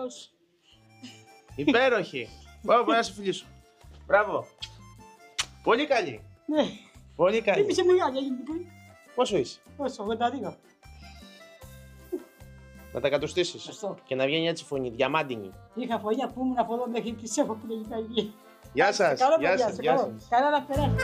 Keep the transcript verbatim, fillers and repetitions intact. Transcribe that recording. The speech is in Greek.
Καλώς. Υπέροχη. Πάω να σε φιλήσω. Μπράβο. Πολύ καλή. Ναι. Πολύ καλή. Είμαι σε μεγάλη, έγινε πολύ. Πόσο είσαι? Όσο, ογδόντα δύο. Να τα κατουστήσεις. Ευχαριστώ. Και να βγαίνει έτσι φωνή, διαμάντινη. Είχα φωνή που ήμουν από εδώ μέχρι τη Σέφο που λέγει τα ίδια. Γεια σας. Καλό Γεια παιδιά, σας. σε Γεια καλό. σας. Καλά να περάσει.